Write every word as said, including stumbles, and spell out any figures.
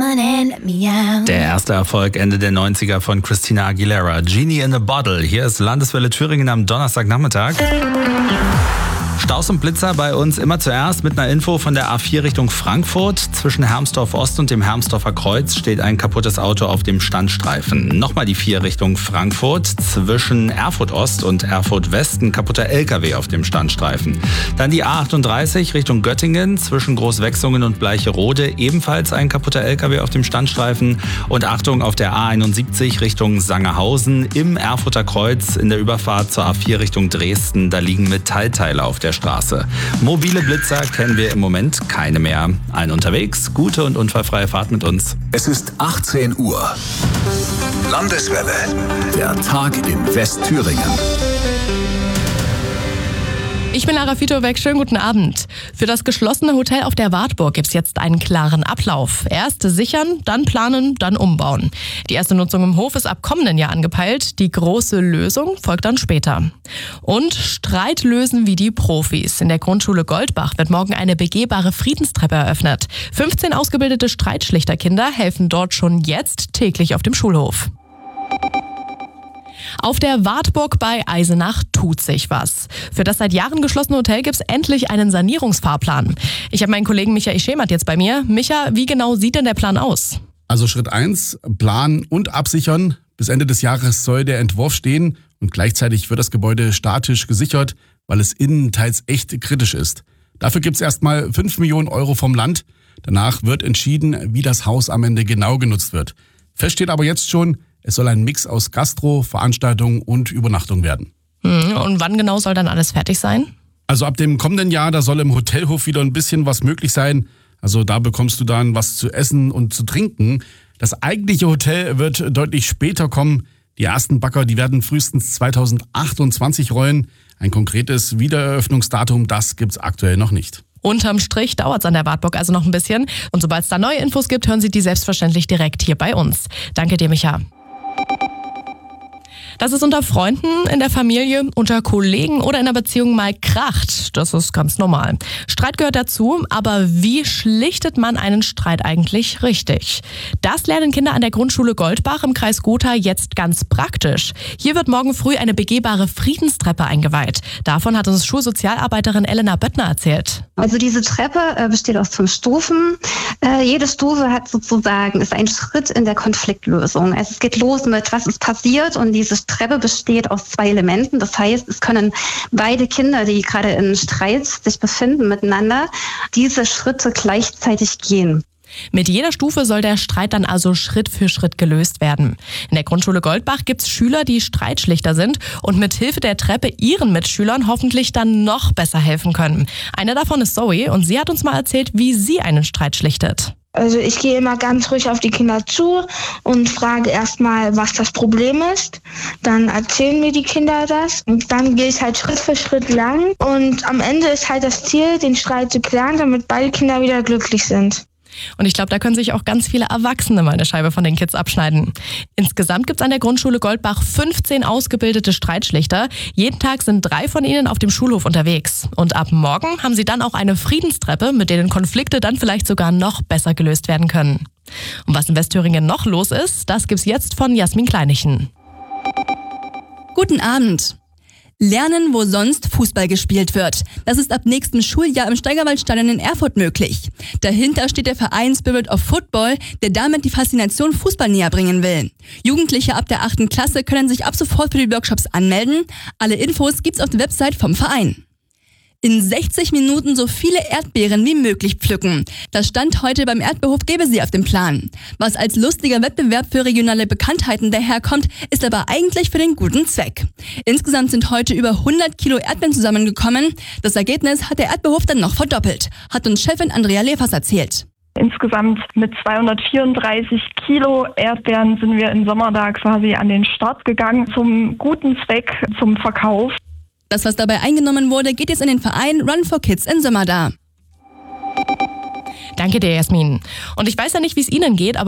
someone and let me out. Der erste Erfolg Ende der neunziger von Christina Aguilera, Genie in a Bottle. Hier ist Landeswelle Thüringen am Donnerstagnachmittag. Staus und Blitzer bei uns immer zuerst mit einer Info von der A vier Richtung Frankfurt. Zwischen Hermsdorf Ost und dem Hermsdorfer Kreuz steht ein kaputtes Auto auf dem Standstreifen. Nochmal die vier Richtung Frankfurt. Zwischen Erfurt Ost und Erfurt West ein kaputter L K W auf dem Standstreifen. Dann die A achtunddreißig Richtung Göttingen. Zwischen Großwechsungen und Bleicherode ebenfalls ein kaputter L K W auf dem Standstreifen. Und Achtung auf der A einundsiebzig Richtung Sangerhausen im Erfurter Kreuz in der Überfahrt zur A vier Richtung Dresden. Da liegen Metallteile auf der Straße. Mobile Blitzer kennen wir im Moment keine mehr. Allen unterwegs, gute und unfallfreie Fahrt mit uns. Es ist achtzehn Uhr. Landeswelle. Der Tag in Westthüringen. Ich bin Lara Fitowek, schönen guten Abend. Für das geschlossene Hotel auf der Wartburg gibt es jetzt einen klaren Ablauf. Erst sichern, dann planen, dann umbauen. Die erste Nutzung im Hof ist ab kommenden Jahr angepeilt. Die große Lösung folgt dann später. Und Streit lösen wie die Profis. In der Grundschule Goldbach wird morgen eine begehbare Friedenstreppe eröffnet. fünfzehn ausgebildete Streitschlichterkinder helfen dort schon jetzt täglich auf dem Schulhof. Auf der Wartburg bei Eisenach tut sich was. Für das seit Jahren geschlossene Hotel gibt es endlich einen Sanierungsfahrplan. Ich habe meinen Kollegen Michael Schemert jetzt bei mir. Micha, wie genau sieht denn der Plan aus? Also Schritt eins, planen und absichern. Bis Ende des Jahres soll der Entwurf stehen und gleichzeitig wird das Gebäude statisch gesichert, weil es innen teils echt kritisch ist. Dafür gibt es erstmal fünf Millionen Euro vom Land. Danach wird entschieden, wie das Haus am Ende genau genutzt wird. Fest steht aber jetzt schon, es soll ein Mix aus Gastro, Veranstaltung und Übernachtung werden. Und wann genau soll dann alles fertig sein? Also ab dem kommenden Jahr, da soll im Hotelhof wieder ein bisschen was möglich sein. Also da bekommst du dann was zu essen und zu trinken. Das eigentliche Hotel wird deutlich später kommen. Die ersten Bagger, die werden frühestens zweitausendachtundzwanzig rollen. Ein konkretes Wiedereröffnungsdatum, das gibt's aktuell noch nicht. Unterm Strich dauert es an der Wartburg also noch ein bisschen. Und sobald es da neue Infos gibt, hören Sie die selbstverständlich direkt hier bei uns. Danke dir, Micha. Dass es unter Freunden, in der Familie, unter Kollegen oder in einer Beziehung mal kracht, das ist ganz normal. Streit gehört dazu, aber wie schlichtet man einen Streit eigentlich richtig? Das lernen Kinder an der Grundschule Goldbach im Kreis Gotha jetzt ganz praktisch. Hier wird morgen früh eine begehbare Friedenstreppe eingeweiht. Davon hat uns Schulsozialarbeiterin Elena Böttner erzählt. Also diese Treppe äh, besteht aus fünf Stufen. Äh, jede Stufe hat sozusagen, ist ein Schritt in der Konfliktlösung. Also es geht los mit, was ist passiert, und diese Treppe besteht aus zwei Elementen. Das heißt, es können beide Kinder, die gerade in Streit sich befinden miteinander, diese Schritte gleichzeitig gehen. Mit jeder Stufe soll der Streit dann also Schritt für Schritt gelöst werden. In der Grundschule Goldbach gibt es Schüler, die Streitschlichter sind und mit Hilfe der Treppe ihren Mitschülern hoffentlich dann noch besser helfen können. Eine davon ist Zoe und sie hat uns mal erzählt, wie sie einen Streit schlichtet. Also ich gehe immer ganz ruhig auf die Kinder zu und frage erstmal, was das Problem ist. Dann erzählen mir die Kinder das und dann gehe ich halt Schritt für Schritt lang. Und am Ende ist halt das Ziel, den Streit zu klären, damit beide Kinder wieder glücklich sind. Und ich glaube, da können sich auch ganz viele Erwachsene mal eine Scheibe von den Kids abschneiden. Insgesamt gibt es an der Grundschule Goldbach fünfzehn ausgebildete Streitschlichter. Jeden Tag sind drei von ihnen auf dem Schulhof unterwegs. Und ab morgen haben sie dann auch eine Friedenstreppe, mit denen Konflikte dann vielleicht sogar noch besser gelöst werden können. Und was in Westthüringen noch los ist, das gibt's jetzt von Jasmin Kleinichen. Guten Abend. Lernen, wo sonst Fußball gespielt wird. Das ist ab nächstem Schuljahr im Steigerwaldstadion in Erfurt möglich. Dahinter steht der Verein Spirit of Football, der damit die Faszination Fußball näher bringen will. Jugendliche ab der achten Klasse können sich ab sofort für die Workshops anmelden. Alle Infos gibt's auf der Website vom Verein. In sechzig Minuten so viele Erdbeeren wie möglich pflücken. Das stand heute beim Erdbeerhof Gebesee auf dem Plan. Was als lustiger Wettbewerb für regionale Bekanntheiten daherkommt, ist aber eigentlich für den guten Zweck. Insgesamt sind heute über hundert Kilo Erdbeeren zusammengekommen. Das Ergebnis hat der Erdbeerhof dann noch verdoppelt, hat uns Chefin Andrea Lefers erzählt. Insgesamt mit zweihundertvierunddreißig Kilo Erdbeeren sind wir im Sommer da quasi an den Start gegangen, zum guten Zweck, zum Verkauf. Das, was dabei eingenommen wurde, geht jetzt in den Verein Run for Kids in Sömmerda. Danke dir, Jasmin. Und ich weiß ja nicht, wie es Ihnen geht, aber